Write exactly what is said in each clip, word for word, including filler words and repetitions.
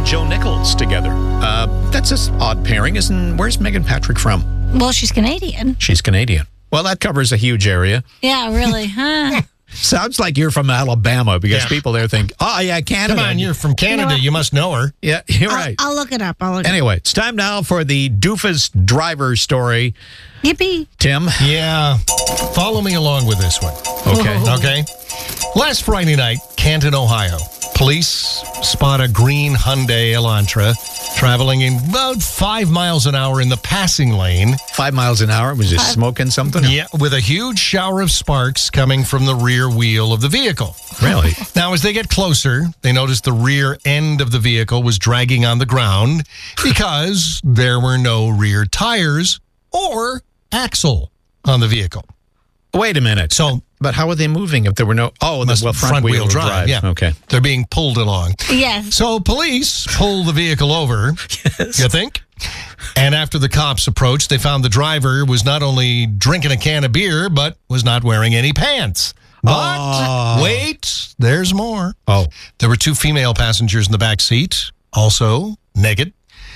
Joe Nichols together. Uh, that's an odd pairing, isn't? Where's Megan Patrick from? Well, she's Canadian. She's Canadian. Well, that covers a huge area. Yeah, really, huh? Sounds like you're from Alabama because yeah. people there think, oh, yeah, Canada. Come on, you're from Canada. You, know you must know her. Yeah, you're I'll, right. I'll look it up. I'll look anyway, it up. It's time now for the doofus driver story. Yippee. Tim? Yeah. Follow me along with this one. Okay. Whoa. Okay. Last Friday night, Canton, Ohio. Police spot a green Hyundai Elantra traveling in about five miles an hour in the passing lane. Five miles an hour? Was it smoking something? Yeah, with a huge shower of sparks coming from the rear wheel of the vehicle. Really? Now, as they get closer, they notice the rear end of the vehicle was dragging on the ground because there were no rear tires or axle on the vehicle. Wait a minute. So, but how are they moving if there were no... Oh, the well, front, front wheel, wheel drive. drive. Yeah. Okay. They're being pulled along. Yes. So police pull the vehicle over, yes. you think? And after the cops approached, they found the driver was not only drinking a can of beer, but was not wearing any pants. But oh. wait, there's more. Oh. There were two female passengers in the back seat, also naked.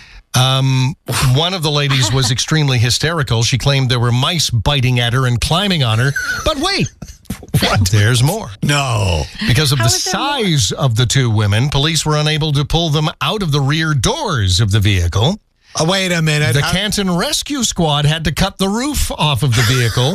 Um, one of the ladies was extremely hysterical. She claimed there were mice biting at her and climbing on her. But wait, what? There's more. No. Because of How the is there size of the two women, police were unable to pull them out of the rear doors of the vehicle. Oh, wait a minute. The How- Canton Rescue Squad had to cut the roof off of the vehicle.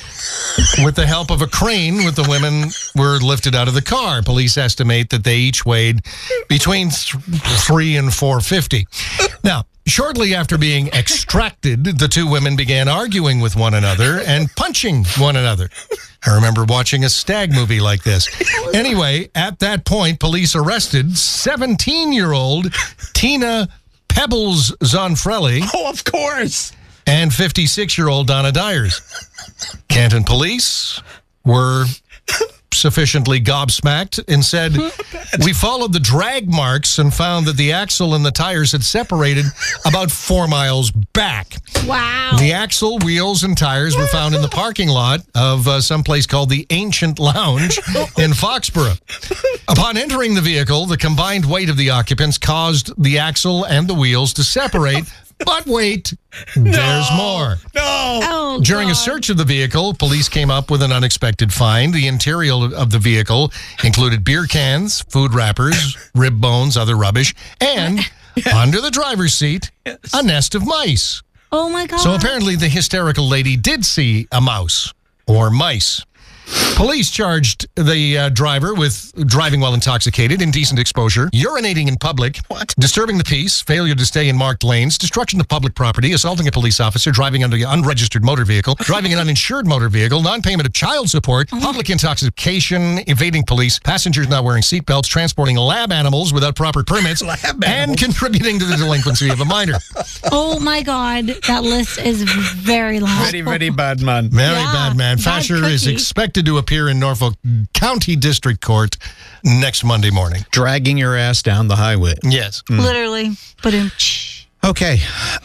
With the help of a crane, with the women were lifted out of the car. Police estimate that they each weighed between th- three and four fifty. Now, shortly after being extracted, the two women began arguing with one another and punching one another. I remember watching a stag movie like this. Anyway, at that point, police arrested seventeen-year-old Tina Pebbles Zonfrelli. Oh, of course. And fifty-six-year-old Donna Dyers. Canton police were sufficiently gobsmacked and said, we followed the drag marks and found that the axle and the tires had separated about four miles back. Wow. The axle, wheels, and tires were found in the parking lot of uh, some place called the Ancient Lounge in Foxborough. Upon entering the vehicle, the combined weight of the occupants caused the axle and the wheels to separate. But wait, no, there's more. No. Oh, During God. a search of the vehicle, police came up with an unexpected find. The interior of the vehicle included beer cans, food wrappers, rib bones, other rubbish, and under the driver's seat, yes. a nest of mice. Oh, my God. So apparently the hysterical lady did see a mouse or mice. Police charged the uh, driver with driving while intoxicated, indecent exposure, urinating in public, what? disturbing the peace, failure to stay in marked lanes, destruction of public property, assaulting a police officer, driving under an unregistered motor vehicle, driving an uninsured motor vehicle, non-payment of child support, Oh. public intoxication, evading police, passengers not wearing seatbelts, transporting lab animals without proper permits, Lab and animals. contributing to the delinquency of a minor. Oh, my God. That list is very long. Very, very bad, man. Very Yeah, bad, man. bad Fasher is cookie. expected to appear in Norfolk County District Court next Monday morning. Dragging your ass down the highway. Yes. Literally. But um, Okay.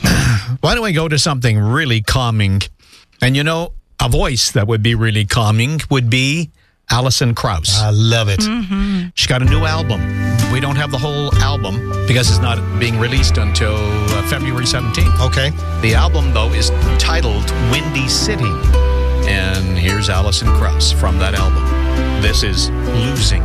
Why don't we go to something really calming? And you know, a voice that would be really calming would be Alison Krauss. I love it. mm-hmm. She's got a new album. We don't have the whole album because it's not being released until uh, February seventeenth. Okay. The album, though, is titled Windy City. And here's Alison Krauss from that album. This is Losing